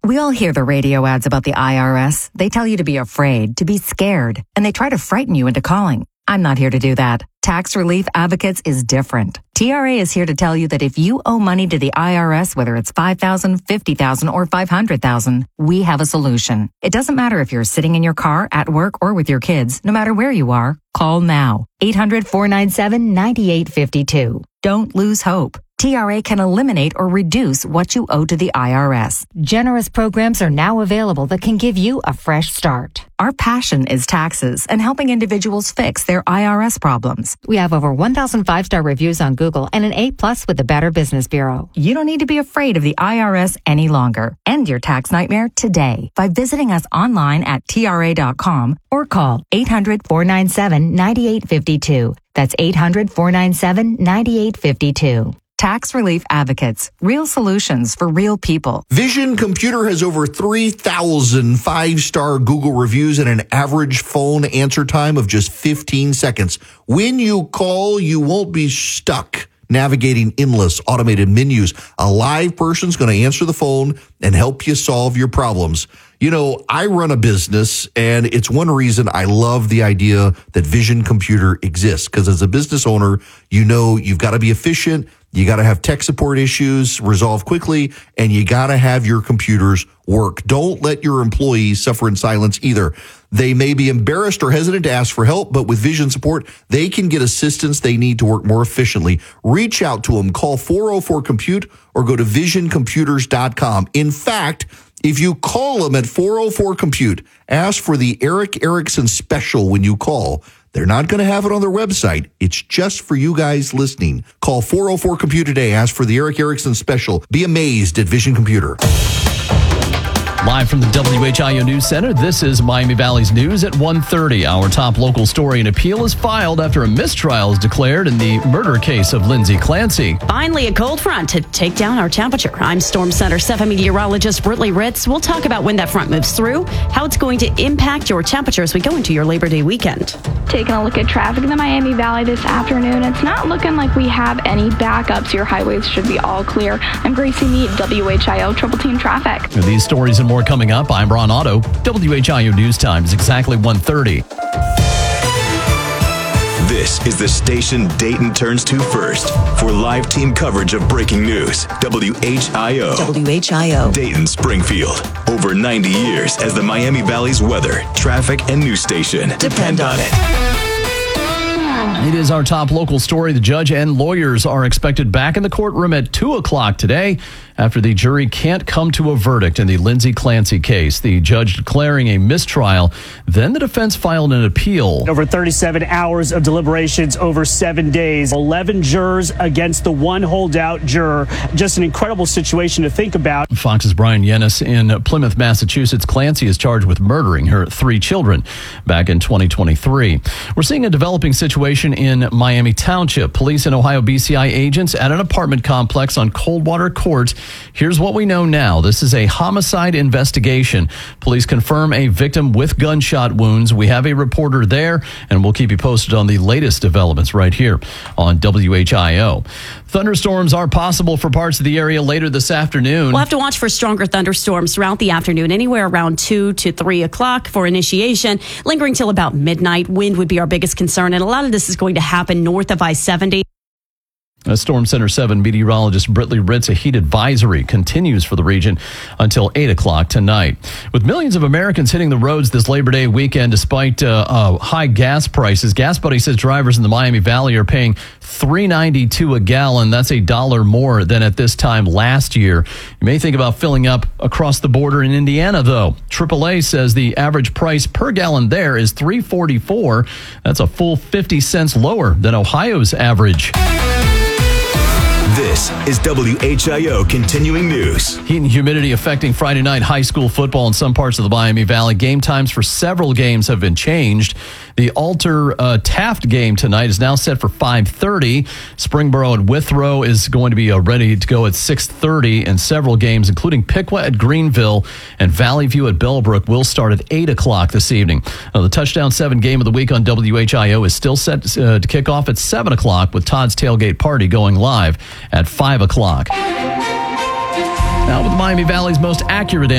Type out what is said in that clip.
We all hear the radio ads about the IRS. They tell you to be afraid, to be scared, and they try to frighten you into calling. I'm not here to do that. Tax Relief Advocates is different. TRA is here to tell you that if you owe money to the IRS, whether it's $5,000, $50,000, or $500,000, we have a solution. It doesn't matter if you're sitting in your car, at work, or with your kids. No matter where you are, call now. 800-497-9852. Don't lose hope. TRA can eliminate or reduce what you owe to the IRS. Generous programs are now available that can give you a fresh start. Our passion is taxes and helping individuals fix their IRS problems. We have over 1,000 5-star reviews on Google and an A+ with the Better Business Bureau. You don't need to be afraid of the IRS any longer. End your tax nightmare today by visiting us online at TRA.com or call 800-497-9852. That's 800-497-9852. Tax Relief Advocates. Real solutions for real people. Vision Computer has over 3,000 5-star Google reviews and an average phone answer time of just 15 seconds. When you call, you won't be stuck navigating endless automated menus. A live person's going to answer the phone and help you solve your problems. You know, I run a business, and it's one reason I love the idea that Vision Computer exists, because as a business owner, you know you've got to be efficient, you got to have tech support issues resolved quickly, and you got to have your computers work. Don't let your employees suffer in silence either. They may be embarrassed or hesitant to ask for help, but with Vision support, they can get assistance they need to work more efficiently. Reach out to them. Call 404-COMPUTE or go to visioncomputers.com. In fact, if you call them at 404-COMPUTE, ask for the Eric Erickson special when you call. They're not going to have it on their website. It's just for you guys listening. Call 404-COMPUTE today. Ask for the Eric Erickson special. Be amazed at Vision Computer. Live from the WHIO News Center, this is Miami Valley's News at 1:30. Our top local story: an appeal is filed after a mistrial is declared in the murder case of Lindsay Clancy. Finally, a cold front to take down our temperature. I'm Storm Center 7 meteorologist Britley Ritz. We'll talk about when that front moves through, how it's going to impact your temperature as we go into your Labor Day weekend. Taking a look at traffic in the Miami Valley this afternoon, it's not looking like we have any backups. Your highways should be all clear. I'm Gracie Mead, WHIO Triple Team Traffic. These stories and more coming up. I'm Ron Otto. WHIO News Time is exactly 1:30. This is the station Dayton turns to first for live team coverage of breaking news. WHIO. WHIO. Dayton Springfield. Over 90 years as the Miami Valley's weather, traffic, and news station. Depend on it. It is our top local story. The judge and lawyers are expected back in the courtroom at 2 o'clock today after the jury can't come to a verdict in the Lindsay Clancy case. The judge declaring a mistrial. Then the defense filed an appeal. Over 37 hours of deliberations over 7 days. 11 jurors against the one holdout juror. Just an incredible situation to think about. Fox's Brian Yennis in Plymouth, Massachusetts. Clancy is charged with murdering her 3 children back in 2023. We're seeing a developing situation in Miami Township. Police and Ohio BCI agents at an apartment complex on Coldwater Court. Here's what we know now. This is a homicide investigation. Police confirm a victim with gunshot wounds. We have a reporter there, and we'll keep you posted on the latest developments right here on WHIO. Thunderstorms are possible for parts of the area later this afternoon. We'll have to watch for stronger thunderstorms throughout the afternoon, anywhere around 2 to 3 o'clock for initiation, lingering till about midnight. Wind would be our biggest concern, and a lot of this is going to happen north of I-70. Storm Center 7 meteorologist Britley Ritz, a heat advisory continues for the region until 8 o'clock tonight. With millions of Americans hitting the roads this Labor Day weekend despite high gas prices, Gas Buddy says drivers in the Miami Valley are paying $3.92 a gallon. That's $1 more than at this time last year. You may think about filling up across the border in Indiana, though. AAA says the average price per gallon there is $3.44. That's a full 50 cents lower than Ohio's average. This is WHIO Continuing News. Heat and humidity affecting Friday night high school football in some parts of the Miami Valley. Game times for several games have been changed. The Alter Taft game tonight is now set for 5:30. Springboro and Withrow is going to be ready to go at 6:30, and several games, including Piqua at Greenville and Valley View at Bellbrook, will start at 8 o'clock this evening. Now, the Touchdown 7 game of the week on WHIO is still set to kick off at 7 o'clock with Todd's Tailgate Party going live at 5 o'clock. Now with Miami Valley's most accurate